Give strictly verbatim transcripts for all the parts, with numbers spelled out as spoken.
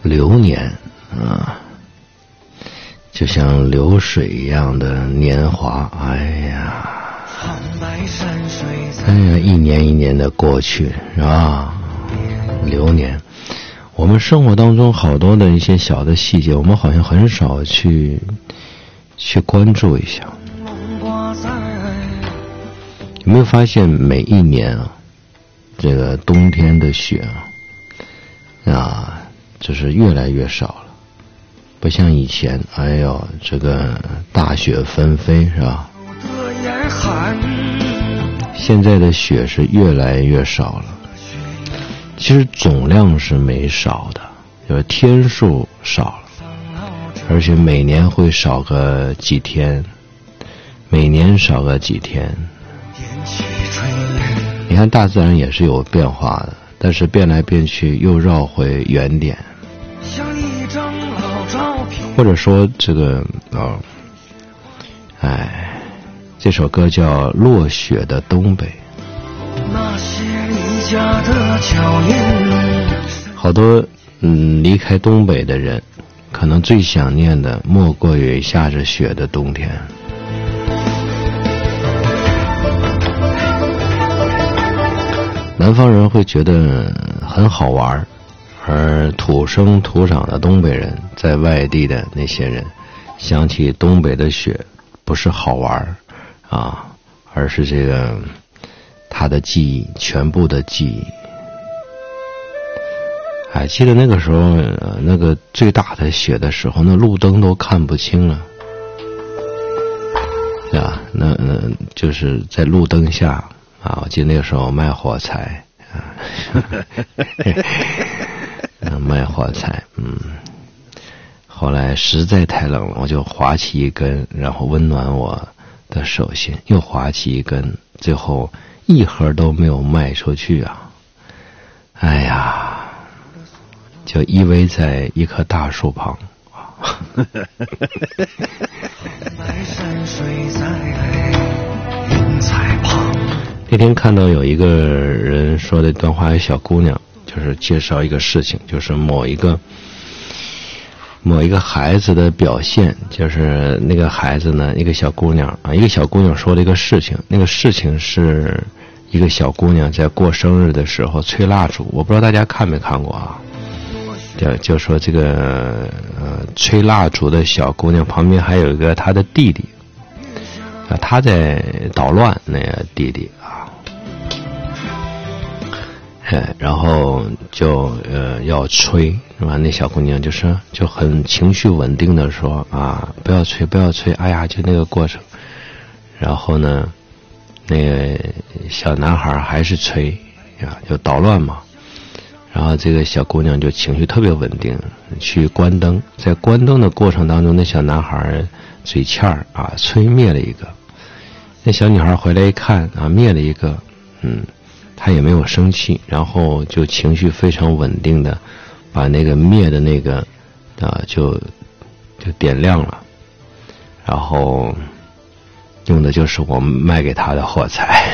流年啊，就像流水一样的年华，哎呀，哎呀，一年一年的过去啊，流年。我们生活当中好多的一些小的细节，我们好像很少去去关注一下。有没有发现每一年啊，这个冬天的雪啊，啊，就是越来越少了，不像以前，哎呦，这个大雪纷飞是吧？现在的雪是越来越少了。其实总量是没少的，就是天数少了，而且每年会少个几天，每年少个几天。你看大自然也是有变化的，但是变来变去又绕回原点。或者说这个哦，哎，这首歌叫《落雪的东北》。好多嗯离开东北的人，可能最想念的莫过于下着雪的冬天。南方人会觉得很好玩，而土生土长的东北人，在外地的那些人，想起东北的雪，不是好玩啊，而是这个他的记忆，全部的记忆。还记得那个时候，呃、那个最大的雪的时候，那路灯都看不清了，对吧？那那就是在路灯下啊，我记得那个时候卖火柴啊，卖火柴，嗯。后来实在太冷了，我就划起一根，然后温暖我的手心，又划起一根，最后一盒都没有卖出去啊！哎呀，就依偎在一棵大树旁。那天看到有一个人说的一段话，有小姑娘，就是介绍一个事情，就是某一个某一个孩子的表现，就是那个孩子呢，一个小姑娘啊，一个小姑娘说了一个事情，那个事情是一个小姑娘在过生日的时候吹蜡烛，我不知道大家看没看过啊？就就说这个呃吹蜡烛的小姑娘旁边还有一个她的弟弟啊，她在捣乱，那个弟弟啊，哎，然后就呃要吹是吧？那小姑娘就是就很情绪稳定的说啊，不要吹，不要吹，哎呀，就那个过程。然后呢，那个小男孩还是吹啊，就捣乱嘛。然后这个小姑娘就情绪特别稳定，去关灯。在关灯的过程当中，那小男孩嘴欠儿啊，吹灭了一个。那小女孩回来一看啊，灭了一个，嗯。他也没有生气，然后就情绪非常稳定的把那个灭的那个啊就就点亮了，然后用的就是我们卖给他的火柴。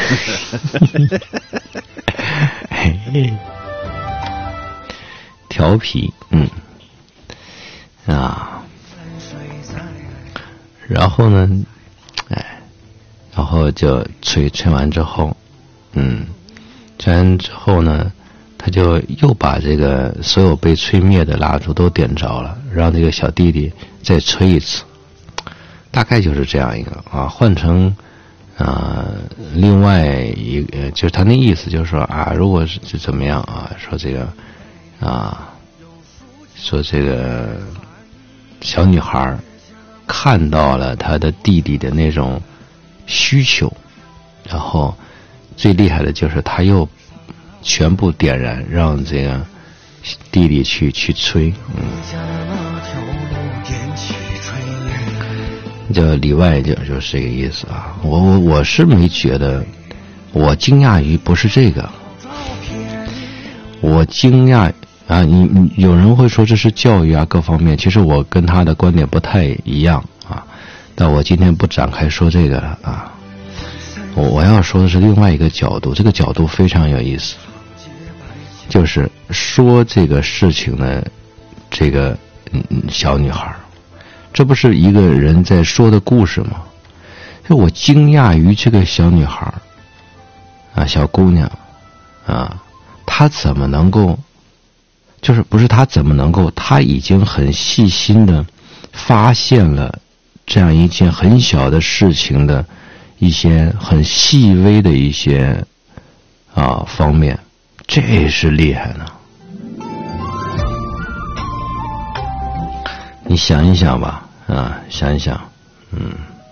调皮，嗯啊，然后呢，哎，然后就吹吹完之后，嗯。吹完之后呢，他就又把这个所有被吹灭的蜡烛都点着了，让这个小弟弟再吹一次，大概就是这样一个啊。换成啊、呃、另外一个，就是他那意思就是说啊，如果是怎么样啊，说这个啊，说这个小女孩看到了他的弟弟的那种需求，然后最厉害的就是他又全部点燃，让这个弟弟去去吹，嗯，就里外就就是这个意思啊。我我我是没觉得，我惊讶于不是这个，我惊讶啊，你你有人会说这是教育啊各方面，其实我跟他的观点不太一样啊，但我今天不展开说这个了啊。我我要说的是另外一个角度，这个角度非常有意思，就是说这个事情的这个嗯小女孩，这不是一个人在说的故事吗？就我惊讶于这个小女孩啊，小姑娘啊，她怎么能够，就是不是她怎么能够，她已经很细心的发现了这样一件很小的事情的一些很细微的一些啊方面，这是厉害呢。你想一想吧，啊，想一想，嗯，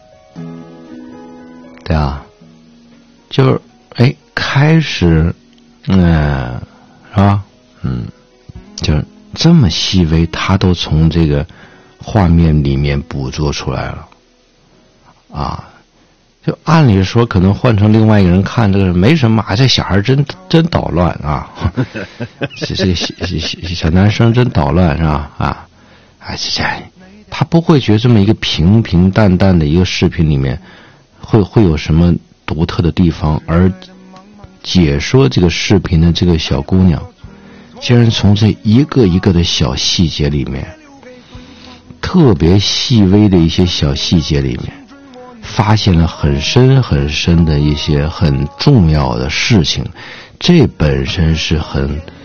对啊，就是哎，开始，嗯，是吧？嗯，就是这么细微，他都从这个画面里面捕捉出来了，啊，就按理说，可能换成另外一个人看这个没什么啊，这小孩真真捣乱啊，这这小小男生真捣乱是吧？啊。哎，这他不会觉得这么一个平平淡淡的一个视频里面会会有什么独特的地方，而解说这个视频的这个小姑娘竟然从这一个一个的小细节里面，特别细微的一些小细节里面发现了很深很深的一些很重要的事情，这本身是很